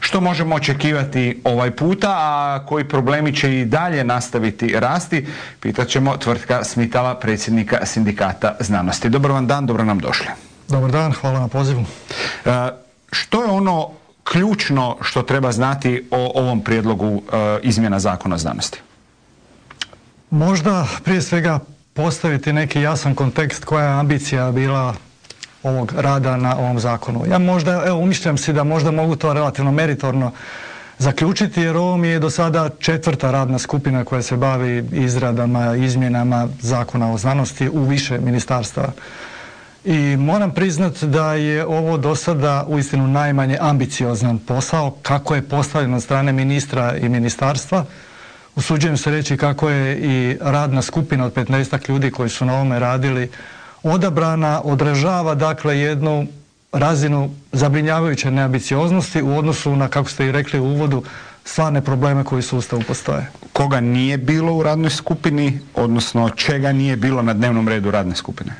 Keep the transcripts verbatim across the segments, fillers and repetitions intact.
Što možemo očekivati ovaj puta, a koji problemi će i dalje nastaviti rasti, pitat ćemo Tvrtka Smitala, predsjednika Sindikata znanosti. Dobar vam dan, dobro nam došli. Dobar dan, hvala na pozivu. E, što je ono ključno što treba znati o ovom prijedlogu e, izmjena Zakona o znanosti? Možda prije svega postaviti neki jasan kontekst koja je ambicija bila ovog rada na ovom zakonu. Ja možda, evo, umišljam si da možda mogu to relativno meritorno zaključiti, jer ovo mi je do sada četvrta radna skupina koja se bavi izradama, izmjenama Zakona o znanosti u više ministarstava. I moram priznati da je ovo do sada uistinu najmanje ambiciozan posao, kako je postavljen od strane ministra i ministarstva. Usuđujem se reći kako je i radna skupina od petnaestak ljudi koji su na ovome radili odabrana, odražava dakle jednu razinu zabrinjavajuće neambicioznosti u odnosu na, kako ste i rekli u uvodu, stvarne probleme koji u sustavu postoje. Koga nije bilo u radnoj skupini, odnosno čega nije bilo na dnevnom redu radne skupine?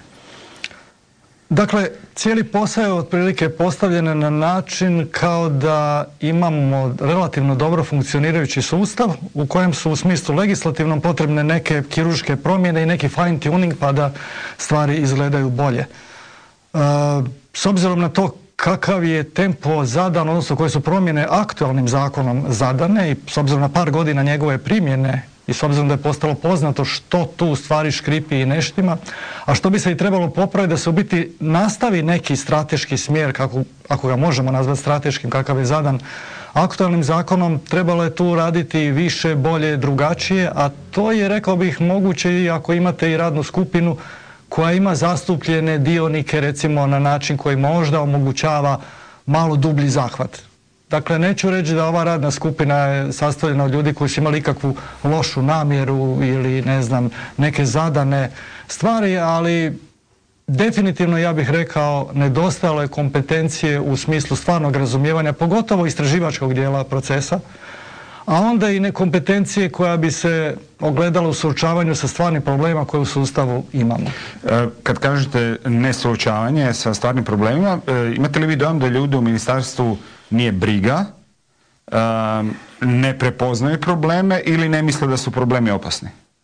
Dakle, cijeli posao je otprilike postavljen na način kao da imamo relativno dobro funkcionirajući sustav u kojem su u smislu legislativnom potrebne neke kirurške promjene i neki fine tuning pa da stvari izgledaju bolje. E, s obzirom na to kakav je tempo zadan, odnosno koje su promjene aktualnim zakonom zadane i s obzirom na par godina njegove primjene i s obzirom da je postalo poznato što tu u stvari škripi i neštima, a što bi se i trebalo popraviti da se u biti nastavi neki strateški smjer, kako, ako ga možemo nazvati strateškim, kakav je zadan aktualnim zakonom, trebalo je tu raditi više, bolje, drugačije, a to je, rekao bih, moguće i ako imate i radnu skupinu koja ima zastupljene dionike, recimo na način koji možda omogućava malo dublji zahvat. Dakle, neću reći da ova radna skupina je sastavljena od ljudi koji su imali ikakvu lošu namjeru ili, ne znam, neke zadane stvari, ali definitivno, ja bih rekao, nedostajalo je kompetencije u smislu stvarnog razumijevanja, pogotovo istraživačkog dijela procesa, a onda i nekompetencije koja bi se ogledala u suočavanju sa stvarnim problemima koje u sustavu imamo. Kad kažete ne suočavanje sa stvarnim problemima, imate li vi dojam da ljudi u ministarstvu nije briga, ne prepoznaju probleme ili ne misle da su problemi opasni?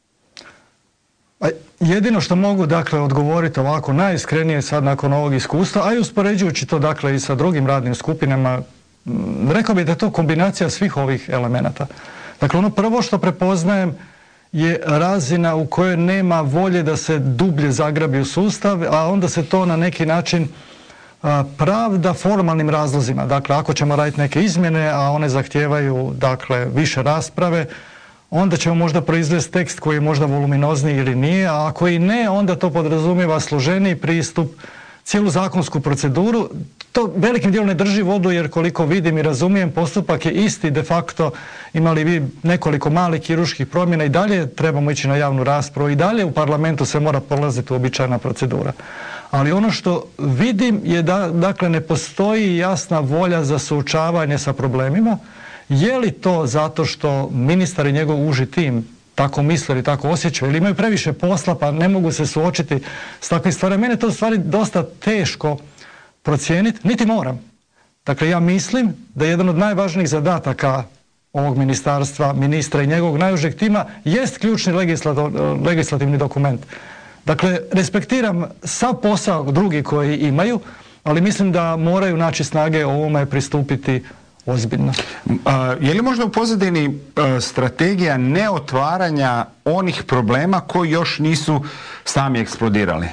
Jedino što mogu, dakle, odgovoriti ovako najiskrenije sad nakon ovog iskustva, a i uspoređujući to, dakle, i sa drugim radnim skupinama, rekao bih da je to kombinacija svih ovih elemenata. Dakle, ono prvo što prepoznajem je razina u kojoj nema volje da se dublje zagrabi u sustav, a onda se to na neki način pravda formalnim razlozima. Dakle, ako ćemo raditi neke izmjene, a one zahtijevaju, dakle, više rasprave, onda ćemo možda proizvesti tekst koji je možda voluminozniji ili nije, a ako i ne, onda to podrazumijeva složeniji pristup, cijelu zakonsku proceduru. To velikim dijelom ne drži vodu, jer koliko vidim i razumijem, postupak je isti de facto. Imali vi nekoliko malih kirurških promjena i dalje trebamo ići na javnu raspravu i dalje u parlamentu se mora polaziti uobičajena procedura. Ali ono što vidim je da, dakle, ne postoji jasna volja za suočavanje sa problemima. Je li to zato što ministar i njegov uži tim tako misle ili tako osjećaju ili imaju previše posla pa ne mogu se suočiti s takvim stvarima? Mene to u stvari dosta teško procijeniti, niti moram. Dakle, ja mislim da je jedan od najvažnijih zadataka ovog ministarstva, ministra i njegovog najužeg tima jest ključni legislativni dokument. Dakle, respektiram sav posao drugi koji imaju, ali mislim da moraju naći snage ovome pristupiti ozbiljno. A, je li možda u pozadini a, strategija neotvaranja onih problema koji još nisu sami eksplodirali?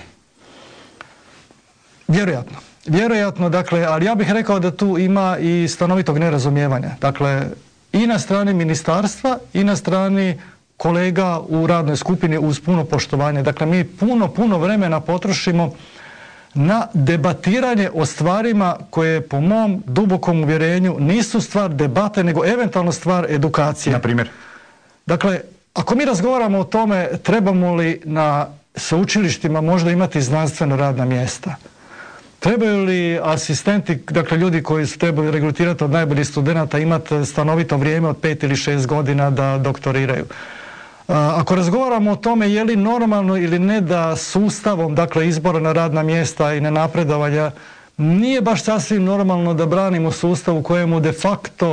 Vjerojatno. Vjerojatno, dakle, ali ja bih rekao da tu ima i stanovitog nerazumijevanja. Dakle, i na strani ministarstva i na strani kolega u radnoj skupini uz puno poštovanje. Dakle, mi puno, puno vremena potrošimo na debatiranje o stvarima koje po mom dubokom uvjerenju nisu stvar debate, nego eventualno stvar edukacije. Na primjer? Dakle, ako mi razgovaramo o tome trebamo li na sveučilištima možda imati znanstveno radna mjesta, trebaju li asistenti, dakle ljudi koji su trebali regrutirati od najboljih studenata, imati stanovito vrijeme od pet ili šest godina da doktoriraju. Ako razgovaramo o tome je li normalno ili ne da sustavom, dakle, izbora na radna mjesta i na napredovanja nije baš sasvim normalno da branimo sustav u kojemu de facto